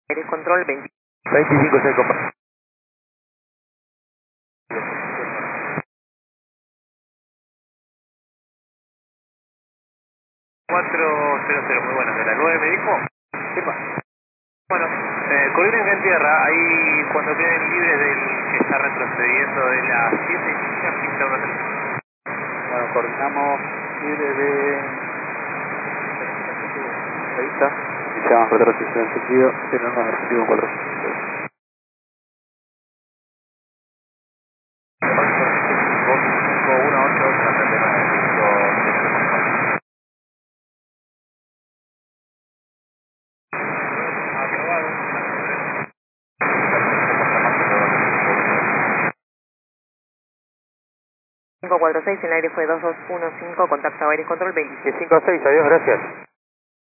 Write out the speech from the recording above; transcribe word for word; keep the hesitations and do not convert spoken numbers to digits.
Aire control veinte. veinticinco, seis, compa. cuatro cero cero, muy buenas, de la nueve me dijo. Epa. Bueno, eh, coordinen en tierra, ahí cuando queden libres del que está retrocediendo de las siete chicas, pinta una tres. Bueno, coordinamos libre de... Revista. Iniciamos retrocesión en sentido cero nueve, sentido cuatro. cinco cuatro seis, el aire fue dos dos uno cinco, contacto aire control veinte. cinco seis, adiós, gracias.